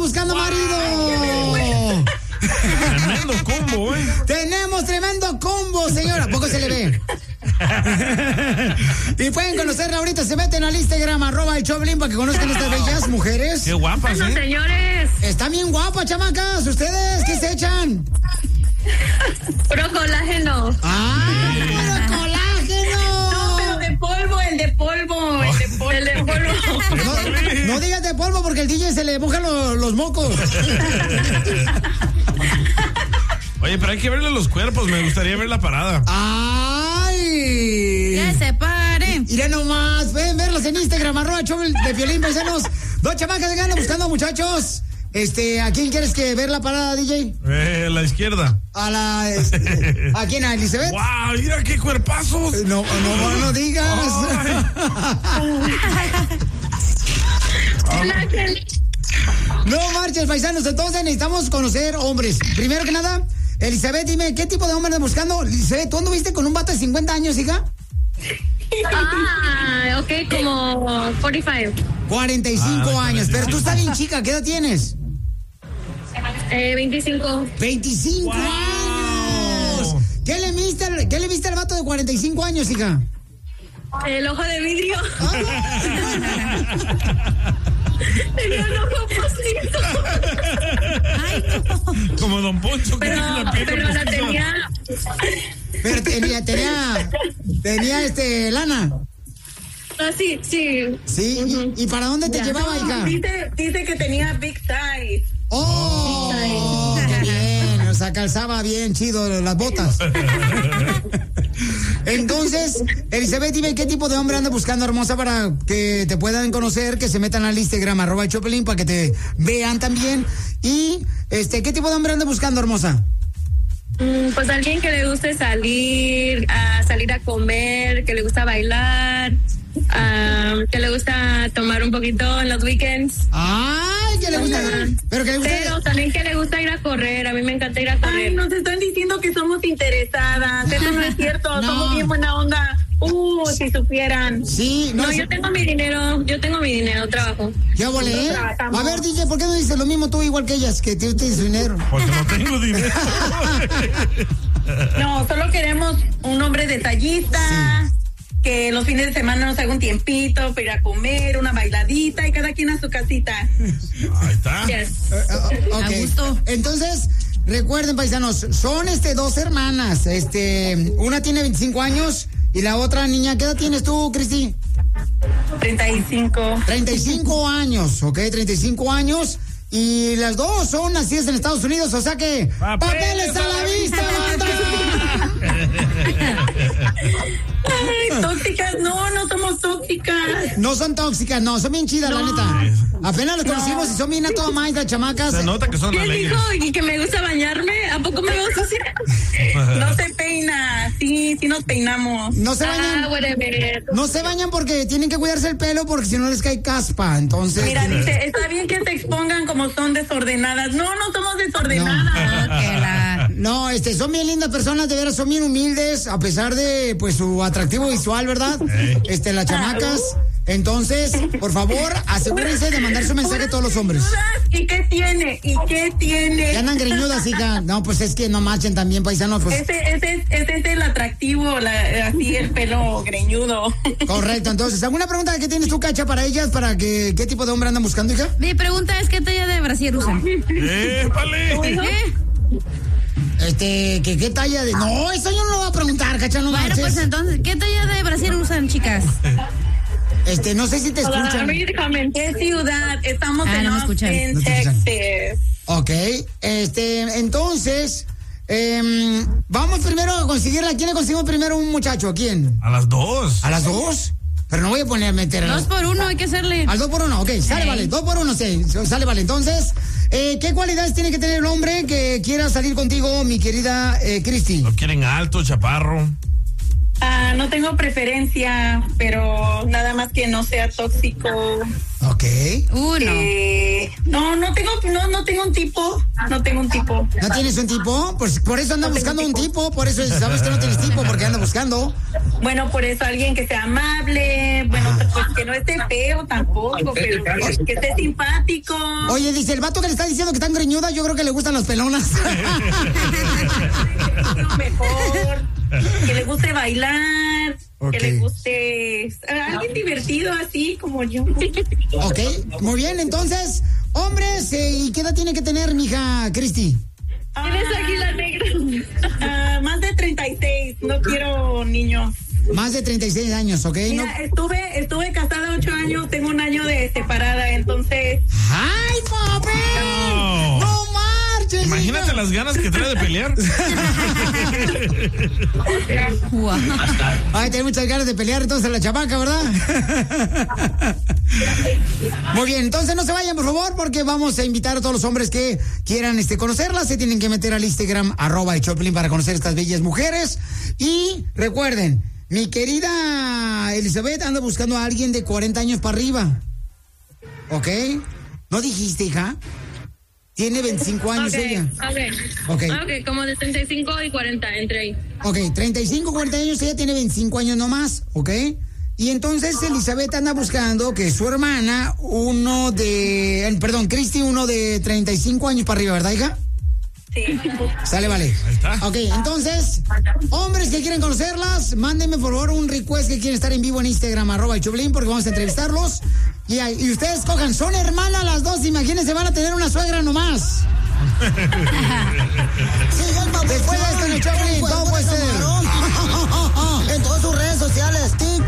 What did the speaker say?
buscando marido. Tremendo combo, Tenemos tremendo combo, señora. ¿A poco se le ve? Y pueden conocerla ahorita. Se meten al Instagram, @elchoplin, para que conozcan estas bellas mujeres. Qué guapas, bueno, señores. Están bien guapas, chamacas. ¿Ustedes qué se echan? Puro colágeno. ¡Ah! ¡Puro colágeno! No, pero de polvo, el de polvo. El de polvo. No digas de polvo porque el DJ se le mojan los mocos. Oye, pero hay que verle los cuerpos. Me gustaría ver la parada. ¡Ay! ¡Que se paren! Iré nomás. Pueden verlos en Instagram, @show de Piolín, paisanos. Dos chamacas que andan buscando muchachos. ¿A quién quieres que ver la parada, DJ? La izquierda. ¿A quién? ¿A Elizabeth? ¡Wow! ¡Mira qué cuerpazos! No digas. No marches, paisanos. Entonces necesitamos conocer hombres. Primero que nada, Elizabeth, dime, ¿qué tipo de hombre andas buscando? Elizabeth, ¿tú anduviste con un vato de 50 años, hija? Ok, como 45. 45 años, pero tú estás bien chica, ¿qué edad tienes? 25. 25 años. ¿Qué le viste al vato de 45 años, hija? El ojo de vidrio. Tenía el ojo postito. Ay, no. Como Don Poncho. Pero la tenía. Pero tenía lana. Ah, sí. ¿Sí? Uh-huh. ¿Y para dónde te llevaba, hija? Dice que tenía big size. ¡Oh! ¡Qué bien! O sea, calzaba bien chido las botas. Entonces, Elizabeth, dime, ¿qué tipo de hombre anda buscando, hermosa, para que te puedan conocer, que se metan al Instagram, @Choplin, para que te vean también? Y, ¿qué tipo de hombre anda buscando, hermosa? Pues alguien que le guste salir a comer, que le gusta bailar, que le gusta tomar un poquito en los weekends. ¡Ay! Que le gusta. Pero también que le gusta ir a correr. A mí me encanta ir a correr. Ay, nos están diciendo que somos interesadas. Eso no es cierto. No. Somos bien buena onda. Si supieran. Sí, no, yo tengo mi dinero. Trabajo. ¿Qué volé? A ver, DJ, ¿por qué no dices lo mismo tú igual que ellas? Que tú tienes dinero. Porque no tengo dinero. No, solo queremos un hombre detallista. Sí. Que los fines de semana nos haga un tiempito para ir a comer, una bailadita y cada quien a su casita. Ahí está. Yes. Okay. A gusto. Entonces, recuerden, paisanos, son dos hermanas. Una tiene 25 años y la otra niña, ¿qué edad tienes tú, Cristi? 35. 35 años, ¿ok? 35 años. Y las dos son nacidas en Estados Unidos, o sea que... ¡Papeles a la vista, banda! Ay, tóxicas, no somos tóxicas. No son tóxicas, no, son bien chidas, la neta. Apenas las conocimos y son bien a toda más las chamacas. Se nota que son alegres. ¿Qué dijo? ¿Y que me gusta bañarme? ¿A poco me veo sucia? No se peina, sí nos peinamos. No se bañan. No se bañan porque tienen que cuidarse el pelo porque si no les cae caspa, entonces. Mira, dice, está bien que se expongan como son desordenadas. No somos desordenadas. No, son bien lindas personas, de veras, son bien humildes, a pesar de, pues, su atractivo visual, ¿verdad? Las chamacas. Entonces, por favor, asegúrense de mandar su mensaje a todos los hombres. ¿Y qué tiene? Ya andan greñudas, hija. No, pues es que no marchen también, paisanos. Pues. Ese es el atractivo, así el pelo greñudo. Correcto, entonces, ¿alguna pregunta que tienes tú, Cacha, para ellas? ¿Para qué tipo de hombre andan buscando, hija? Mi pregunta es, ¿qué talla de brasier usan? ¿Qué talla de...? No, eso yo no lo voy a preguntar, Cacha, no marches. Bueno, pues entonces, ¿qué talla de brasier usan, chicas? No sé si te escuchan. ¿Qué ciudad? Estamos en Austin, Texas. Ok, entonces, vamos primero a conseguirla. ¿A quién le conseguimos primero un muchacho? ¿A quién? A las 2. ¿A las 2? Pero no voy a poner a meter. 2 por 1 hay que hacerle. Al 2 por 1, ok, sale, vale. 2 por 1, sí, sale, vale. Entonces, ¿qué cualidades tiene que tener el hombre que quiera salir contigo, mi querida Cristi? ¿Lo quieren alto, chaparro? No no tengo preferencia, pero nada más que no sea tóxico. Ok. No tengo un tipo. No tengo un tipo. ¿No tienes un tipo? Pues por eso anda buscando un tipo. Por eso sabes que no tienes tipo, porque anda buscando. Bueno, por eso alguien que sea amable. Bueno, pues que no esté feo tampoco, pero que esté simpático. Oye, dice el vato que le está diciendo que está greñuda, yo creo que le gustan las pelonas. Mejor. Que le guste bailar. Okay. Que le guste alguien divertido así como yo. Ok, muy bien. Entonces, hombres, ¿y qué edad tiene que tener, mija Cristi? ¿Tienes águila negra? Más de 36. No quiero niños. Más de 36 años, ¿ok? Mira, estuve casada 8 años, tengo un año de separada, entonces... ¡Ay, papi! ¡No marches! Imagínate las ganas que trae de pelear. Wow. Ay, tiene muchas ganas de pelear entonces la chamaca, ¿verdad? Muy bien, entonces no se vayan, por favor, porque vamos a invitar a todos los hombres que quieran conocerlas. Se tienen que meter al Instagram @Choplin para conocer estas bellas mujeres. Y recuerden, mi querida Elizabeth anda buscando a alguien de 40 años para arriba. ¿Ok? ¿No dijiste, hija? Tiene 25 años ella. Ok, como de 35 y 40, entre ahí. Ok, 35, 40 años, ella tiene 25 años nomás, ¿ok? Y entonces Elizabeth anda buscando que su hermana, Cristi, uno de 35 años para arriba, ¿verdad, hija? Sí. Sale, vale. Ahí está. Ok, entonces, hombres que quieren conocerlas, mándenme por favor un request que quieren estar en vivo en Instagram, @Choplin, porque vamos a entrevistarlos. Y ustedes cojan, son hermanas las dos, imagínense, van a tener una suegra nomás. Después de esto en el Choplin, todo puede ser.